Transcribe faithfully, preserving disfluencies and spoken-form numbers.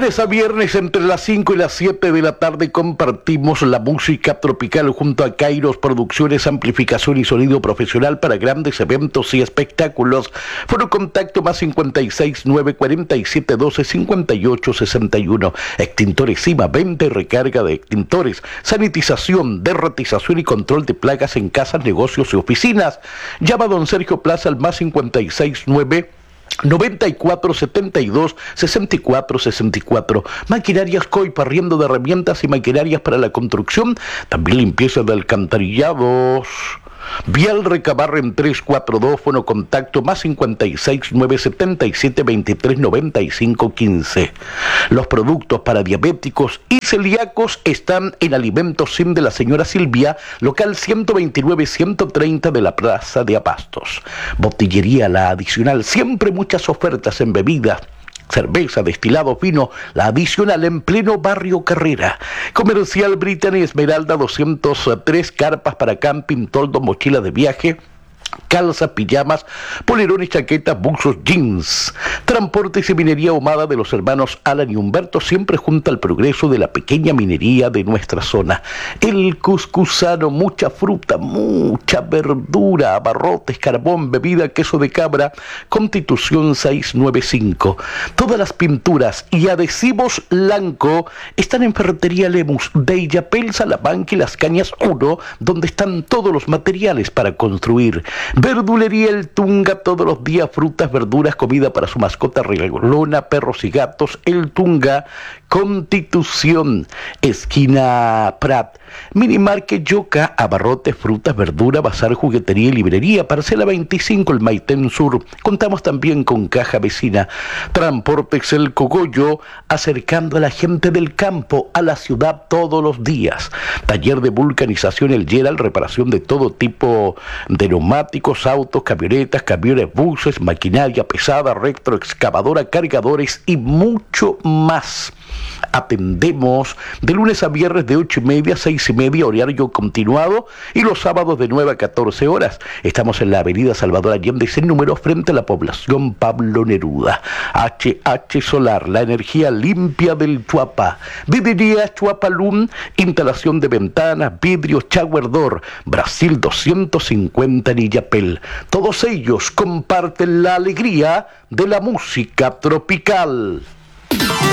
lunes a viernes entre las cinco y las siete de la tarde compartimos la música tropical junto a Kairos Producciones, amplificación y sonido profesional para grandes eventos y espectáculos. Foro contacto más cincuenta y seis, nueve cuarenta y siete, doce, cincuenta y ocho, sesenta y uno. Extintores Cima, venta y recarga de extintores, sanitización, derratización y control de plagas en casas, negocios y oficinas. Llama a don Sergio Plaza al más cincuenta y seis, nueve noventa y cuatro, setenta y dos, sesenta y cuatro, sesenta y cuatro. Maquinarias Coipa, arriendo de herramientas y maquinarias para la construcción, también limpieza de alcantarillados. Vial Recabarren tres cuatro dos, fono contacto más cincuenta y seis, nueve setenta y siete, veintitrés, noventa y cinco, quince. Los productos para diabéticos y celíacos están en Alimentos Sim de la señora Silvia, local ciento veintinueve, ciento treinta de la Plaza de Abastos. Botillería La Adicional, siempre muchas ofertas en bebidas, cerveza, destilado, vino, La Adicional en pleno barrio Carrera. Comercial Brittany Esmeralda doscientos tres, carpas para camping, toldo, mochila de viaje, calza, pijamas, polerones, chaquetas, buzos, jeans. Transportes y minería ahumada de los hermanos Alan y Humberto, siempre junto al progreso de la pequeña minería de nuestra zona. El Cuscusano, mucha fruta, mucha verdura, abarrotes, carbón, bebida, queso de cabra. Constitución seiscientos noventa y cinco. Todas las pinturas y adhesivos Lanco están en Ferretería Lemus de Illapel, Salamanca y Las Cañas uno, donde están todos los materiales para construir. Verdulería El Tunga, todos los días frutas, verduras, comida para su mascota regalona, perros y gatos. El Tunga, Constitución, esquina Prat. Minimarket Yoka, abarrotes, frutas, verdura, bazar, juguetería y librería. Parcela veinticinco, el Maitén Sur. Contamos también con caja vecina. Transportes El Cogollo, acercando a la gente del campo a la ciudad todos los días. Taller de vulcanización El Yeral, reparación de todo tipo de neumáticos, autos, camionetas, camiones, buses, maquinaria pesada, retroexcavadora, cargadores y mucho más. Atendemos de lunes a viernes de ocho y media a seis y media, horario continuado, y los sábados de nueve a catorce horas. Estamos en la avenida Salvador Allende, sin número, frente a la población Pablo Neruda. H H Solar, la energía limpia del Chuapa. Vidriería Chuapalum, instalación de ventanas, vidrios, shower door. Brasil doscientos cincuenta en Illapel. Todos ellos comparten la alegría de la música tropical.